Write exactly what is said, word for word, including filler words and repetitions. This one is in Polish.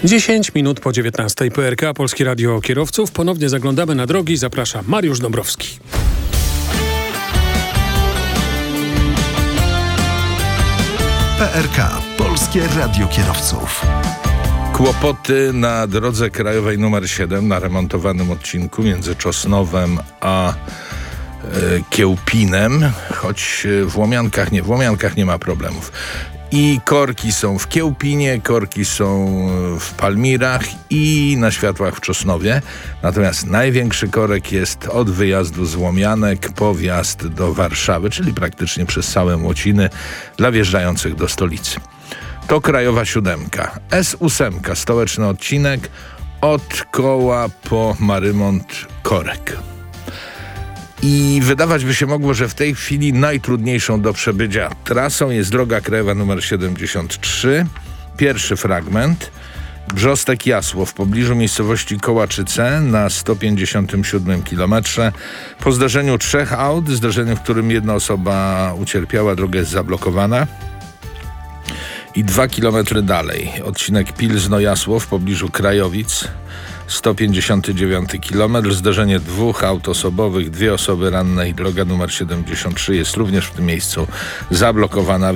dziesięć minut po dziewiętnastej. P R K, Polskie Radio Kierowców. Ponownie zaglądamy na drogi. Zaprasza Mariusz Dąbrowski. P R K, Polskie Radio Kierowców. Kłopoty na drodze krajowej numer siedem na remontowanym odcinku między Czosnowem a e, Kiełpinem, choć w Łomiankach nie, w Łomiankach nie ma problemów. I korki są w Kiełpinie, korki są w Palmirach i na światłach w Czosnowie. Natomiast największy korek jest od wyjazdu z Łomianek po wjazd do Warszawy, czyli praktycznie przez całe Młociny dla wjeżdżających do stolicy. To krajowa siódemka. S osiem, stołeczny odcinek od Koła po Marymont korek. I wydawać by się mogło, że w tej chwili najtrudniejszą do przebycia trasą jest droga krajowa numer siedemdziesiąt trzy. Pierwszy fragment. Brzostek Jasło w pobliżu miejscowości Kołaczyce na sto pięćdziesiątym siódmym kilometrze. Po zdarzeniu trzech aut, zdarzeniu, w którym jedna osoba ucierpiała, droga jest zablokowana. I dwa kilometry dalej odcinek Pilzno-Jasło w pobliżu Krajowic, sto pięćdziesiąty dziewiąty kilometr, zdarzenie dwóch aut osobowych, dwie osoby ranne i droga numer siedemdziesiąt trzy jest również w tym miejscu zablokowana.